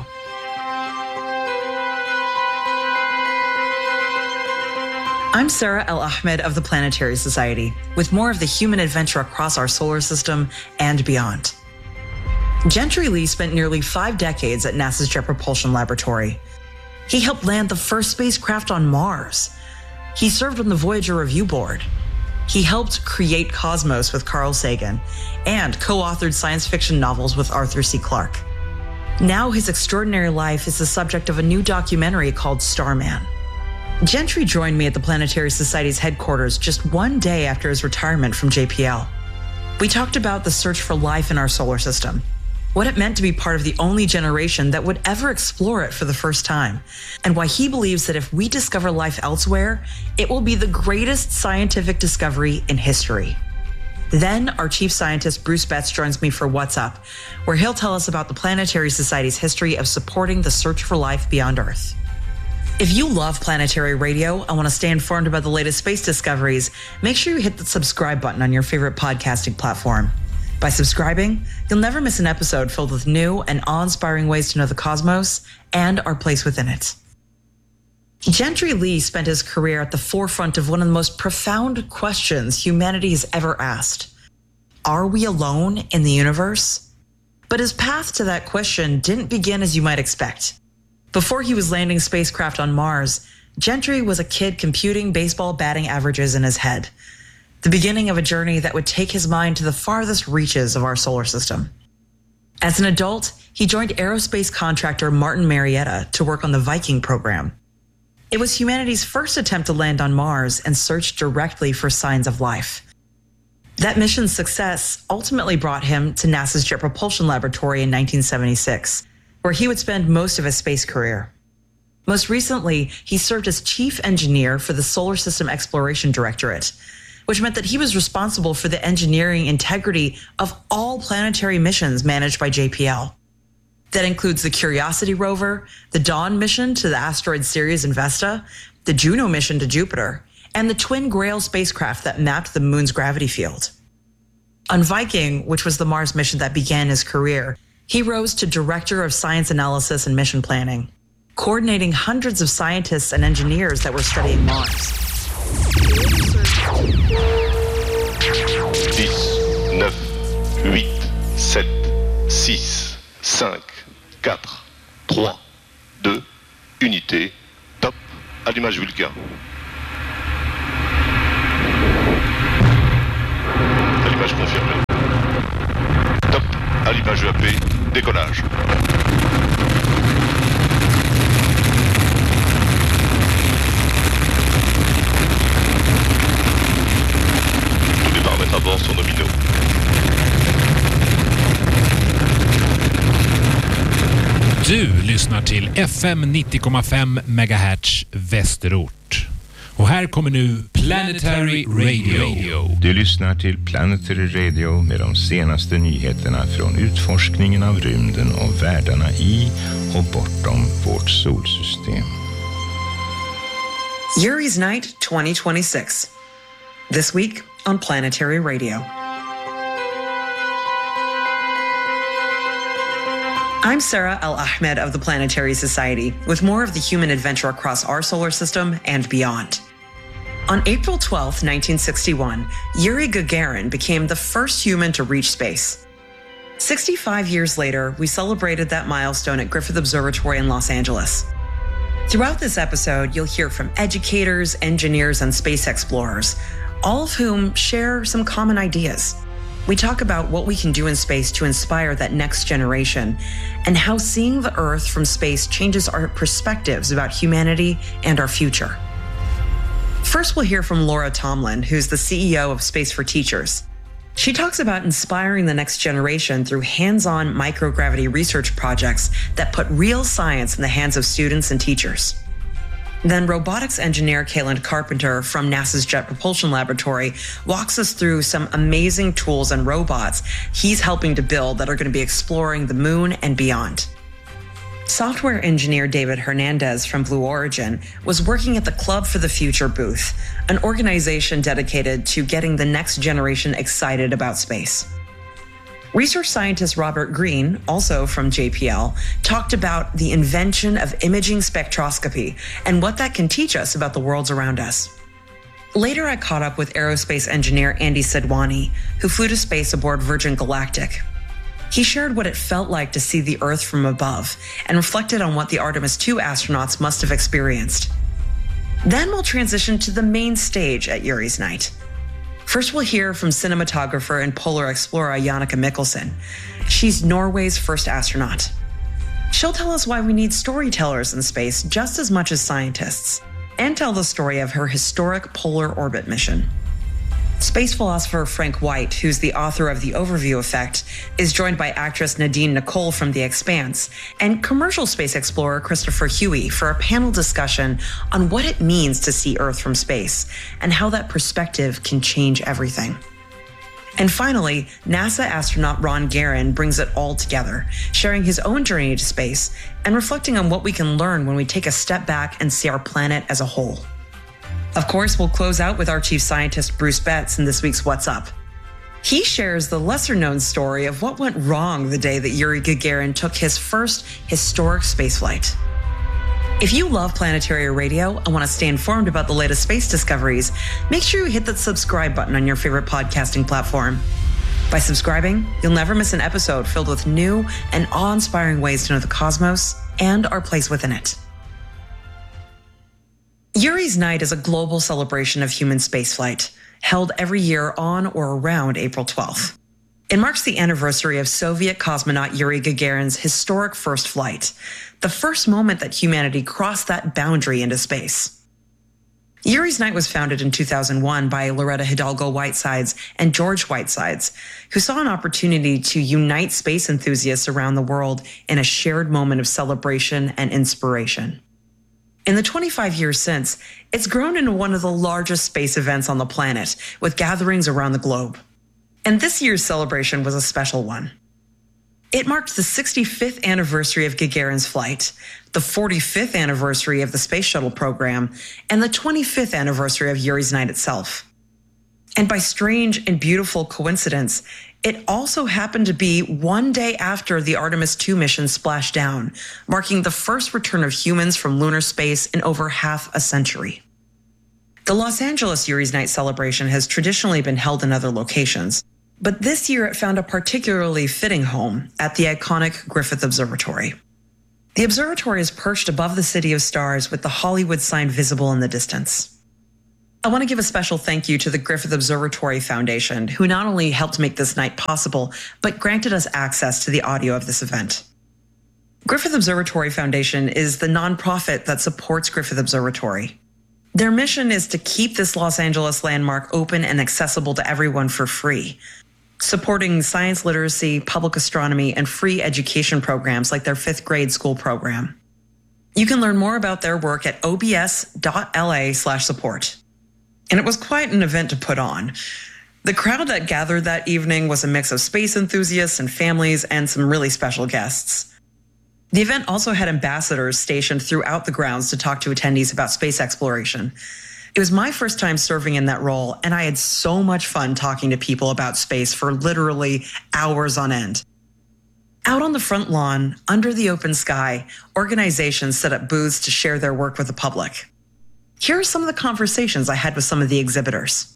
I'm Sarah El Ahmed of the Planetary Society, with more of the human adventure across our solar system and beyond. Gentry Lee spent nearly five decades at NASA's Jet Propulsion Laboratory. He helped land the first spacecraft on Mars. He served on the Voyager Review Board. He helped create Cosmos with Carl Sagan and co-authored science fiction novels with Arthur C. Clarke. Now his extraordinary life is the subject of a new documentary called Starman. Gentry joined me at the Planetary Society's headquarters just one day after his retirement from J P L. We talked about the search for life in our solar system, what it meant to be part of the only generation that would ever explore it for the first time, and why he believes that if we discover life elsewhere, it will be the greatest scientific discovery in history. Then our chief scientist, Bruce Betts, joins me for What's Up, where he'll tell us about the Planetary Society's history of supporting the search for life beyond Earth. If you love Planetary Radio and want to stay informed about the latest space discoveries, make sure you hit the subscribe button on your favorite podcasting platform. By subscribing, you'll never miss an episode filled with new and awe-inspiring ways to know the cosmos and our place within it. Gentry Lee spent his career at the forefront of one of the most profound questions humanity has ever asked. Are we alone in the universe? But his path to that question didn't begin as you might expect. Before he was landing spacecraft on Mars, Gentry was a kid computing baseball batting averages in his head, the beginning of a journey that would take his mind to the farthest reaches of our solar system. As an adult, he joined aerospace contractor Martin Marietta to work on the Viking program. It was humanity's first attempt to land on Mars and search directly for signs of life. That mission's success ultimately brought him to NASA's Jet Propulsion Laboratory in nineteen seventy-six, where he would spend most of his space career. Most recently, he served as chief engineer for the Solar System Exploration Directorate, which meant that he was responsible for the engineering integrity of all planetary missions managed by J P L. That includes the Curiosity rover, the Dawn mission to the asteroid Sirius and Vesta, the Juno mission to Jupiter, and the Twin Grail spacecraft that mapped the moon's gravity field. On Viking, which was the Mars mission that began his career, he rose to Director of Science Analysis and Mission Planning, coordinating hundreds of scientists and engineers that were studying Mars. dix, neuf, huit, sept, six allumage Vulcain. Allumage confirmé. Top, allumage E A P, décollage. Tous les paramètres à bord sont nominaux. Du lyssnar till F M nittio komma fem megahertz Västerort. Och här kommer nu Planetary Radio. Du lyssnar till Planetary Radio med de senaste nyheterna från utforskningen av rymden och världarna i och bortom vårt solsystem. Yuri's Night twenty twenty-six. This week on Planetary Radio. I'm Sarah Al-Ahmed of the Planetary Society with more of the human adventure across our solar system and beyond. On April twelfth, nineteen sixty-one, Yuri Gagarin became the first human to reach space. sixty-five years later, we celebrated that milestone at Griffith Observatory in Los Angeles. Throughout this episode, you'll hear from educators, engineers, and space explorers, all of whom share some common ideas. We talk about what we can do in space to inspire that next generation and how seeing the Earth from space changes our perspectives about humanity and our future. First, we'll hear from Laura Tomlin, who's the C E O of Space for Teachers. She talks about inspiring the next generation through hands-on microgravity research projects that put real science in the hands of students and teachers. Then robotics engineer Kayland Carpenter from NASA's Jet Propulsion Laboratory walks us through some amazing tools and robots he's helping to build that are going to be exploring the moon and beyond. Software engineer David Hernandez from Blue Origin was working at the Club for the Future booth, an organization dedicated to getting the next generation excited about space. Research scientist Robert Green, also from J P L, talked about the invention of imaging spectroscopy and what that can teach us about the worlds around us. Later, I caught up with aerospace engineer Andy Sidwani, who flew to space aboard Virgin Galactic. He shared what it felt like to see the Earth from above and reflected on what the Artemis two astronauts must have experienced. Then we'll transition to the main stage at Yuri's Night. First, we'll hear from cinematographer and polar explorer Jannicke Mikkelsen. She's Norway's first astronaut. She'll tell us why we need storytellers in space just as much as scientists, and tell the story of her historic polar orbit mission. Space philosopher Frank White, who's the author of The Overview Effect, is joined by actress Nadine Nicole from The Expanse and commercial space explorer Christopher Huey for a panel discussion on what it means to see Earth from space and how that perspective can change everything. And finally, NASA astronaut Ron Garan brings it all together, sharing his own journey to space and reflecting on what we can learn when we take a step back and see our planet as a whole. Of course, we'll close out with our chief scientist, Bruce Betts, in this week's What's Up. He shares the lesser-known story of what went wrong the day that Yuri Gagarin took his first historic spaceflight. If you love Planetary Radio and want to stay informed about the latest space discoveries, make sure you hit that subscribe button on your favorite podcasting platform. By subscribing, you'll never miss an episode filled with new and awe-inspiring ways to know the cosmos and our place within it. Yuri's Night is a global celebration of human spaceflight, held every year on or around April twelfth. It marks the anniversary of Soviet cosmonaut Yuri Gagarin's historic first flight, the first moment that humanity crossed that boundary into space. Yuri's Night was founded in two thousand one by Loretta Hidalgo Whitesides and George Whitesides, who saw an opportunity to unite space enthusiasts around the world in a shared moment of celebration and inspiration. In the twenty-five years since, it's grown into one of the largest space events on the planet, with gatherings around the globe. And this year's celebration was a special one. It marked the sixty-fifth anniversary of Gagarin's flight, the forty-fifth anniversary of the Space Shuttle program, and the twenty-fifth anniversary of Yuri's Night itself. And by strange and beautiful coincidence, it also happened to be one day after the Artemis two mission splashed down, marking the first return of humans from lunar space in over half a century. The Los Angeles Yuri's Night celebration has traditionally been held in other locations, but this year it found a particularly fitting home at the iconic Griffith Observatory. The observatory is perched above the City of Stars with the Hollywood sign visible in the distance. I want to give a special thank you to the Griffith Observatory Foundation, who not only helped make this night possible, but granted us access to the audio of this event. Griffith Observatory Foundation is the nonprofit that supports Griffith Observatory. Their mission is to keep this Los Angeles landmark open and accessible to everyone for free, supporting science literacy, public astronomy, and free education programs like their fifth grade school program. You can learn more about their work at obs.la slash support. And it was quite an event to put on. The crowd that gathered that evening was a mix of space enthusiasts and families and some really special guests. The event also had ambassadors stationed throughout the grounds to talk to attendees about space exploration. It was my first time serving in that role, and I had so much fun talking to people about space for literally hours on end. Out on the front lawn, under the open sky, organizations set up booths to share their work with the public. Here are some of the conversations I had with some of the exhibitors.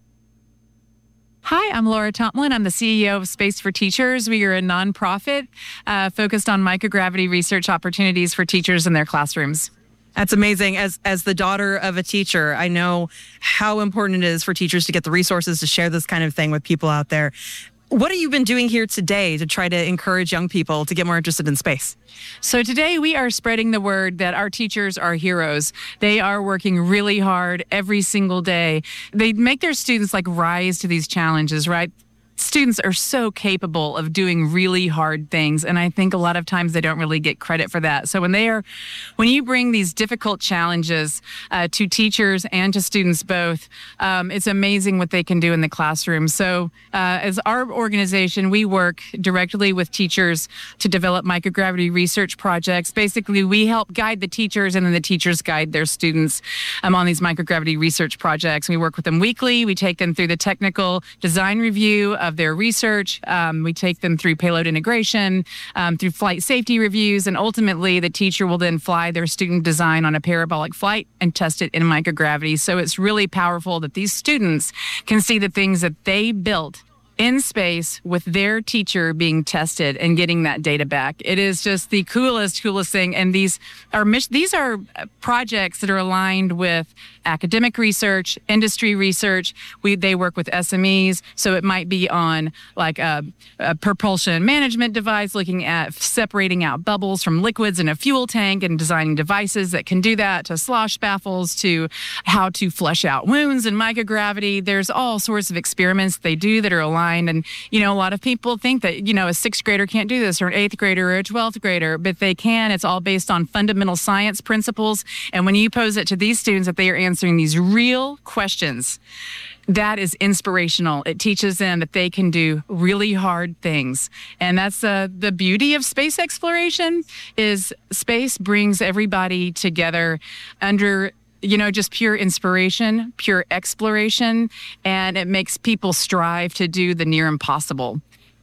Hi, I'm Laura Tomlin. I'm the C E O of Space for Teachers. We are a nonprofit uh, focused on microgravity research opportunities for teachers in their classrooms. That's amazing. As as the daughter of a teacher, I know how important it is for teachers to get the resources to share this kind of thing with people out there. What have you been doing here today to try to encourage young people to get more interested in space? So today we are spreading the word that our teachers are heroes. They are working really hard every single day. They make their students like rise to these challenges, right? Students are so capable of doing really hard things, and I think a lot of times they don't really get credit for that. So when they are, when you bring these difficult challenges uh, to teachers and to students both, um, it's amazing what they can do in the classroom. So uh, as our organization, we work directly with teachers to develop microgravity research projects. Basically, we help guide the teachers, and then the teachers guide their students um, on these microgravity research projects. We work with them weekly. We take them through the technical design review of their research. Um, we take them through payload integration, um, through flight safety reviews, and ultimately the teacher will then fly their student design on a parabolic flight and test it in microgravity. So it's really powerful that these students can see the things that they built in space with their teacher being tested and getting that data back. It is just the coolest, coolest thing. And these are these are projects that are aligned with academic research, industry research. We they work with S M Es, so it might be on like a, a propulsion management device, looking at separating out bubbles from liquids in a fuel tank and designing devices that can do that, to slosh baffles, to how to flush out wounds in microgravity. There's all sorts of experiments they do that are aligned. And, you know, a lot of people think that, you know, a sixth grader can't do this, or an eighth grader or a twelfth grader, but they can. It's all based on fundamental science principles. And when you pose it to these students that they are answering these real questions, that is inspirational. It teaches them that they can do really hard things. And that's uh, the beauty of space exploration, is space brings everybody together under you know, just pure inspiration, pure exploration, and it makes people strive to do the near impossible.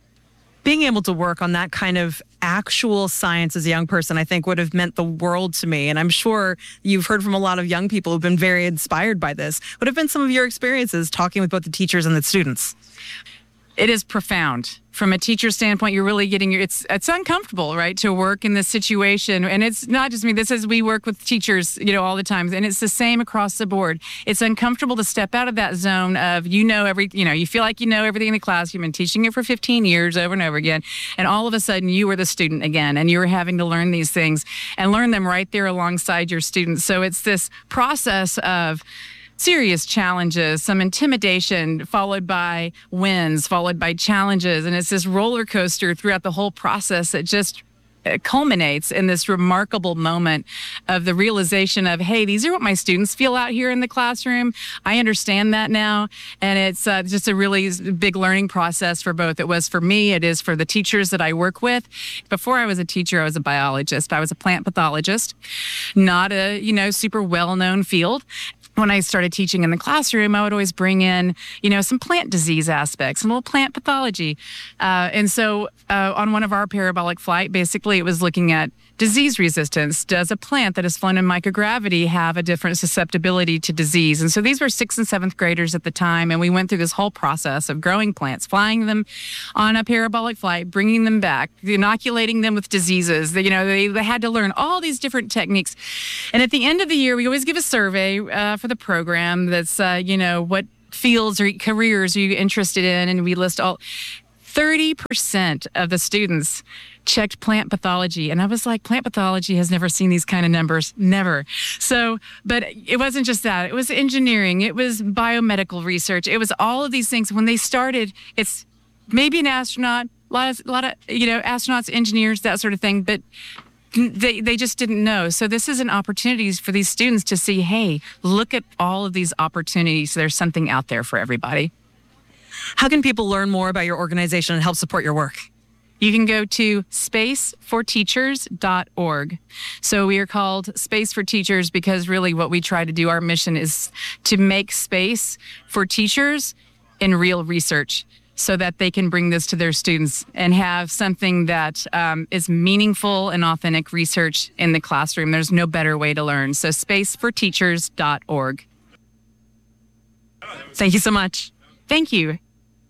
Being able to work on that kind of actual science as a young person, I think would have meant the world to me. And I'm sure you've heard from a lot of young people who've been very inspired by this. What have been some of your experiences talking with both the teachers and the students? It is profound. From a teacher standpoint, you're really getting your, it's it's uncomfortable, right, to work in this situation. And it's not just me. This is, we work with teachers, you know, all the time. And it's the same across the board. It's uncomfortable to step out of that zone of, you know, every, you know, you feel like you know everything in the class. You've been teaching it for fifteen years over and over again. And all of a sudden you were the student again, and you were having to learn these things and learn them right there alongside your students. So it's this process of serious challenges, some intimidation, followed by wins, followed by challenges. And it's this roller coaster throughout the whole process that just culminates in this remarkable moment of the realization of, hey, these are what my students feel out here in the classroom. I understand that now. And it's uh, just a really big learning process for both. It was for me, it is for the teachers that I work with. Before I was a teacher, I was a biologist. I was a plant pathologist, not a, you know, super well-known field. when I started teaching in the classroom, I would always bring in, you know, some plant disease aspects, some little plant pathology. Uh, and so uh, on one of our parabolic flight, basically it was looking at disease resistance. Does a plant that is flown in microgravity have a different susceptibility to disease? And so these were sixth and seventh graders at the time. And we went through this whole process of growing plants, flying them on a parabolic flight, bringing them back, inoculating them with diseases. You know, they, they had to learn all these different techniques. And at the end of the year, we always give a survey uh, for the program that's, uh, you know, what fields or careers are you interested in? And we list all. thirty percent of the students checked plant pathology. And I was like, plant pathology has never seen these kind of numbers. Never. So, but it wasn't just that. It was engineering. It was biomedical research. It was all of these things. When they started, it's maybe an astronaut, a lot of, a lot of you know, astronauts, engineers, that sort of thing. But They they just didn't know. So this is an opportunity for these students to see, hey, look at all of these opportunities. There's something out there for everybody. How can people learn more about your organization and help support your work? You can go to space for teachers dot org. So we are called Space for Teachers because really what we try to do, our mission is to make space for teachers in real research, so that they can bring this to their students and have something that um, is meaningful and authentic research in the classroom. There's no better way to learn. So space for teachers dot org. Thank you so much. Thank you.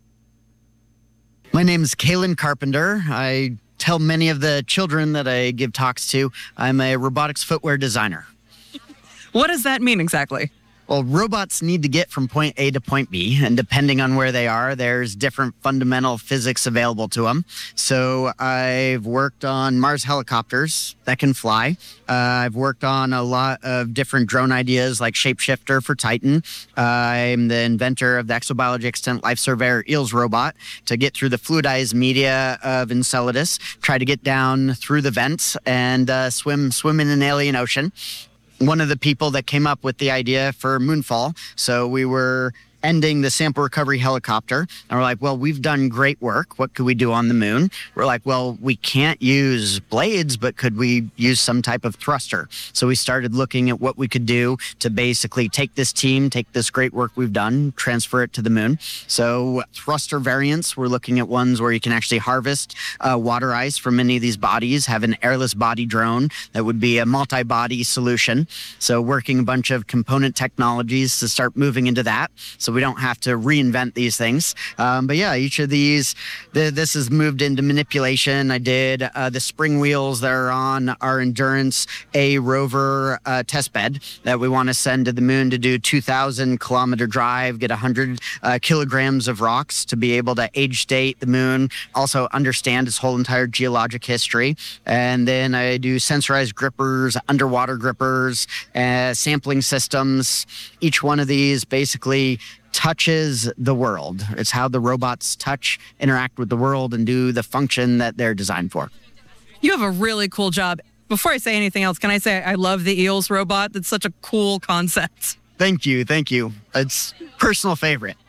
My name is Kaylin Carpenter. I tell many of the children that I give talks to, I'm a robotics footwear designer. What does that mean exactly? Well, robots need to get from point A to point B, and depending on where they are, there's different fundamental physics available to them. So I've worked on Mars helicopters that can fly. Uh, I've worked on a lot of different drone ideas like Shapeshifter for Titan. Uh, I'm the inventor of the Exobiology Extent Life Surveyor EELS robot to get through the fluidized media of Enceladus, try to get down through the vents and uh, swim, swim in an alien ocean. One of the people that came up with the idea for Moonfall. So we were ending the sample recovery helicopter. And we're like, well, we've done great work. What could we do on the moon? We're like, well, we can't use blades, but could we use some type of thruster? So we started looking at what we could do to basically take this team, take this great work we've done, transfer it to the moon. So thruster variants, we're looking at ones where you can actually harvest uh, water ice from many of these bodies, have an airless body drone that would be a multi-body solution. So working a bunch of component technologies to start moving into that. So we don't have to reinvent these things. Um, but yeah, each of these, the, this has moved into manipulation. I did uh, the spring wheels that are on our Endurance A rover uh, test bed that we want to send to the moon to do two thousand kilometer drive, get one hundred uh, kilograms of rocks to be able to age date the moon, also understand its whole entire geologic history. And then I do sensorized grippers, underwater grippers, uh, sampling systems. Each one of these basically touches the world. It's how the robots touch, interact with the world, and do the function that they're designed for. You have a really cool job. Before I say anything else, can I say I love the EELS robot? That's such a cool concept. Thank you. Thank you. It's personal favorite.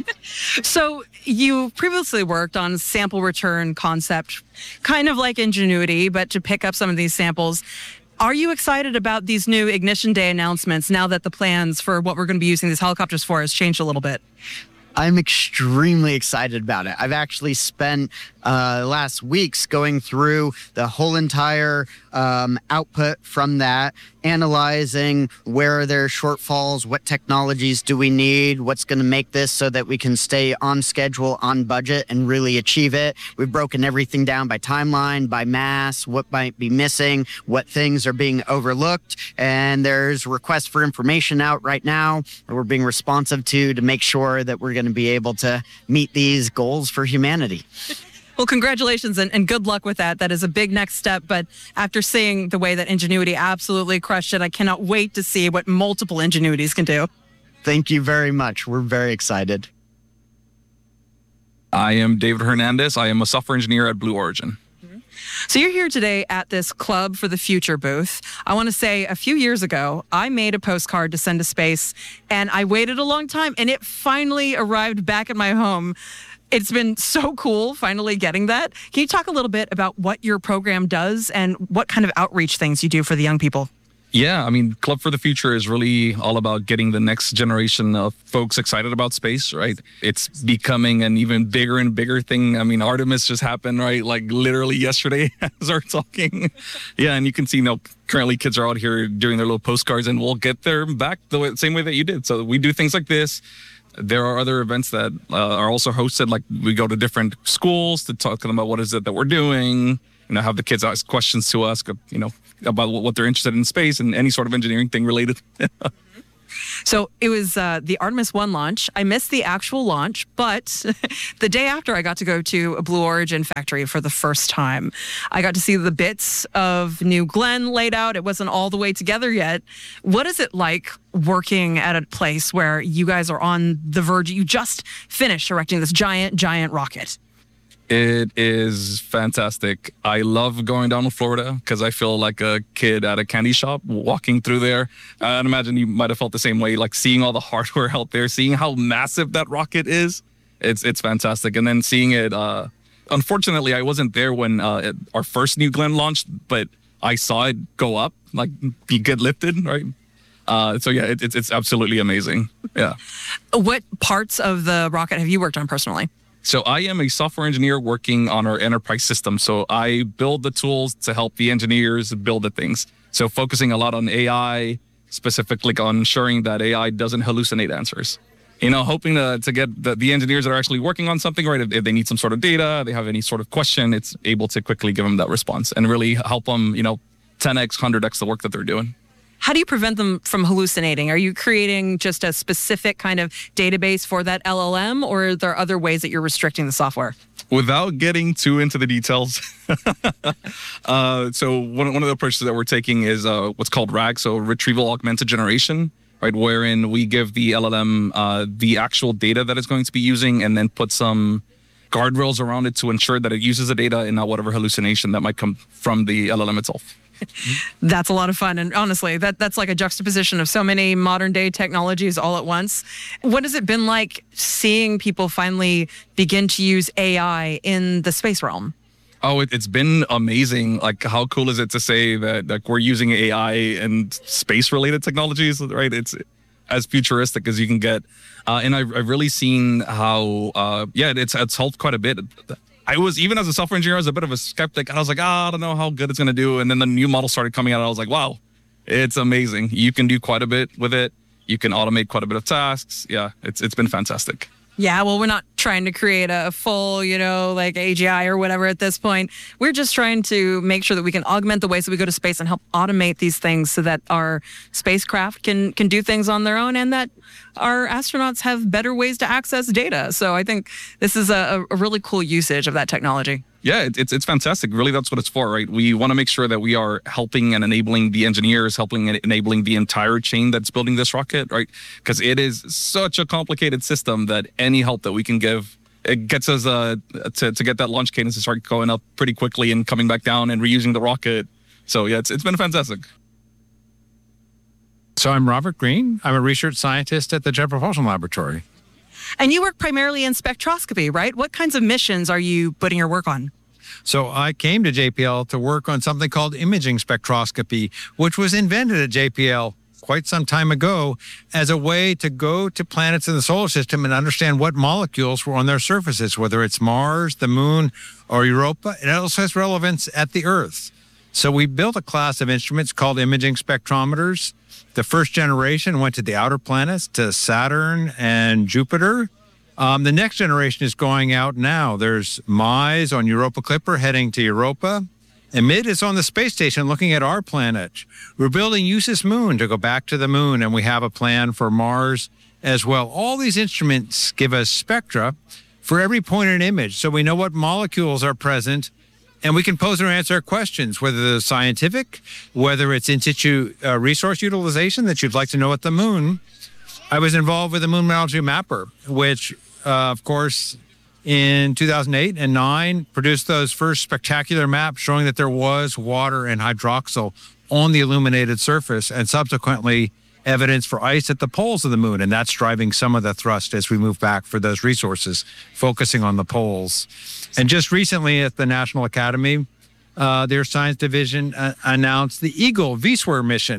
So you previously worked on sample return concept, kind of like Ingenuity, but to pick up some of these samples. Are you excited about these new Ignition Day announcements now that the plans for what we're going to be using these helicopters for has changed a little bit? I'm extremely excited about it. I've actually spent uh, last weeks going through the whole entire um, output from that, analyzing where are there shortfalls, what technologies do we need, what's going to make this so that we can stay on schedule, on budget, and really achieve it. We've broken everything down by timeline, by mass, what might be missing, what things are being overlooked, and there's requests for information out right now that we're being responsive to to make sure that we're going to be able to meet these goals for humanity. Well, congratulations and, and good luck with that. That is a big next step. But after seeing the way that Ingenuity absolutely crushed it, I cannot wait to see what multiple Ingenuities can do. Thank you very much. We're very excited. I am David Hernandez. I am a software engineer at Blue Origin. So you're here today at this Club for the Future booth. I want to say a few years ago, I made a postcard to send to space, and I waited a long time, and it finally arrived back at my home. It's been so cool finally getting that. Can you talk a little bit about what your program does and what kind of outreach things you do for the young people? Yeah, I mean, Club for the Future is really all about getting the next generation of folks excited about space, right? It's becoming an even bigger and bigger thing. I mean, Artemis just happened, right? Like literally yesterday as we're talking. Yeah, and you can see, you know, currently kids are out here doing their little postcards, and we'll get there back the way, same way that you did. So we do things like this. There are other events that uh, are also hosted, like we go to different schools to talk to them about what is it that we're doing, you know, have the kids ask questions to us, you know, about what they're interested in space and any sort of engineering thing related. So it was uh, the Artemis one launch. I missed the actual launch, but the day after I got to go to a Blue Origin factory for the first time. I got to see the bits of New Glenn laid out. It wasn't all the way together yet. What is it like working at a place where you guys are on the verge? You just finished erecting this giant, giant rocket. It is fantastic. I love going down to Florida because I feel like a kid at a candy shop walking through there. I'd imagine you might have felt the same way, like seeing all the hardware out there, seeing how massive that rocket is. It's it's fantastic. And then seeing it, uh, unfortunately, I wasn't there when uh, it, our first New Glenn launched, but I saw it go up, like be get lifted, right? Uh, so yeah, it, it's it's absolutely amazing. Yeah. What parts of the rocket have you worked on personally? So I am a software engineer working on our enterprise system. So I build the tools to help the engineers build the things. So focusing a lot on A I, specifically on ensuring that A I doesn't hallucinate answers. You know, hoping to, to get the, the engineers that are actually working on something, right, if, if they need some sort of data, they have any sort of question, it's able to quickly give them that response and really help them, you know, ten X, one hundred X the work that they're doing. How do you prevent them from hallucinating? Are you creating just a specific kind of database for that L L M, or are there other ways that you're restricting the software? Without getting too into the details, uh, so one, one of the approaches that we're taking is uh, what's called RAG, so Retrieval Augmented Generation, right, wherein we give the L L M uh, the actual data that it's going to be using and then put some guardrails around it to ensure that it uses the data and not whatever hallucination that might come from the L L M itself. That's a lot of fun. And honestly, that that's like a juxtaposition of so many modern day technologies all at once. What has it been like seeing people finally begin to use A I in the space realm? Oh, it, it's been amazing. Like, how cool is it to say that like we're using A I and space related technologies, right? It's as futuristic as you can get. Uh, and I've, I've really seen how, uh, yeah, it's, it's helped quite a bit. I was, even as a software engineer, I was a bit of a skeptic. I was like, ah, I don't know how good it's going to do. And then the new model started coming out. And I was like, wow, it's amazing. You can do quite a bit with it. You can automate quite a bit of tasks. Yeah, it's it's been fantastic. Yeah, well, we're not trying to create a full, you know, like A G I or whatever at this point. We're just trying to make sure that we can augment the ways that we go to space and help automate these things so that our spacecraft can can do things on their own and that our astronauts have better ways to access data. So I think this is a, a really cool usage of that technology. Yeah, it's it's fantastic. Really, that's what it's for, right? We want to make sure that we are helping and enabling the engineers, helping and enabling the entire chain that's building this rocket, right? Because it is such a complicated system that any help that we can give, it gets us uh, to, to get that launch cadence to start going up pretty quickly and coming back down and reusing the rocket. So yeah, it's it's been fantastic. So I'm Robert Green. I'm a research scientist at the Jet Propulsion Laboratory. And you work primarily in spectroscopy, right? What kinds of missions are you putting your work on? So I came to J P L to work on something called imaging spectroscopy, which was invented at J P L quite some time ago as a way to go to planets in the solar system and understand what molecules were on their surfaces, whether it's Mars, the Moon, or Europa. It also has relevance at the Earth. So we built a class of instruments called imaging spectrometers. The first generation went to the outer planets, to Saturn and Jupiter. Um, the next generation is going out now. There's M I S E on Europa Clipper heading to Europa. And M I D is on the space station looking at our planet. We're building USIS Moon to go back to the moon, and we have a plan for Mars as well. All these instruments give us spectra for every point in an image, so we know what molecules are present. And we can pose or answer questions, whether they're scientific, whether it's in situ uh, resource utilization that you'd like to know at the moon. I was involved with the Moon Meteorology Mapper, which, uh, of course, in two thousand eight and nine, produced those first spectacular maps showing that there was water and hydroxyl on the illuminated surface, and subsequently evidence for ice at the poles of the moon. And that's driving some of the thrust as we move back for those resources, focusing on the poles. And just recently at the National Academy, uh, their science division uh, announced the Eagle V SWIR mission,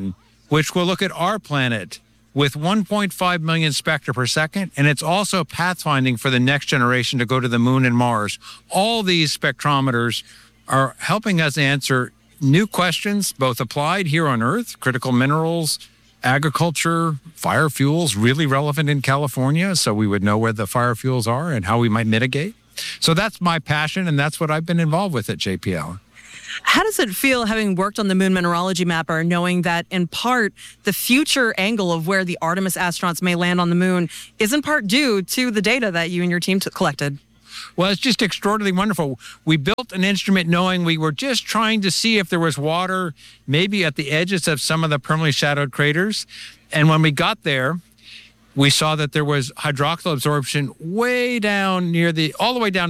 which will look at our planet with one point five million spectra per second, and it's also pathfinding for the next generation to go to the moon and Mars. All these spectrometers are helping us answer new questions, both applied here on Earth, critical minerals, agriculture, fire fuels, really relevant in California, so we would know where the fire fuels are and how we might mitigate. So that's my passion, and that's what I've been involved with at J P L. How does it feel, having worked on the Moon Mineralogy Mapper, knowing that in part the future angle of where the Artemis astronauts may land on the moon is in part due to the data that you and your team t- collected? Well, it's just extraordinarily wonderful. We built an instrument knowing we were just trying to see if there was water, maybe at the edges of some of the permanently shadowed craters. And when we got there, we saw that there was hydroxyl absorption way down near the, all the way down